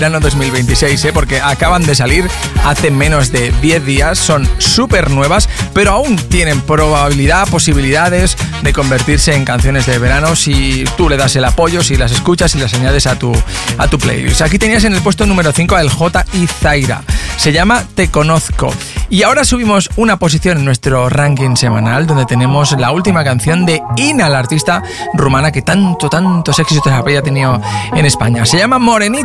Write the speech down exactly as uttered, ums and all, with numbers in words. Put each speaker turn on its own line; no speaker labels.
verano dos mil veintiséis, ¿eh? Porque acaban de salir hace menos de diez días, son súper nuevas, pero aún tienen probabilidad, posibilidades de convertirse en canciones de verano si tú le das el apoyo, si las escuchas y las añades a tu, a tu playlist. Aquí tenías en el puesto número cinco al J y Zaira. Se llama Te Conozco. Y ahora subimos una posición en nuestro ranking semanal, donde tenemos la última canción de Ina, la artista rumana que tanto, tantos éxitos había tenido en España. Se llama Morenita.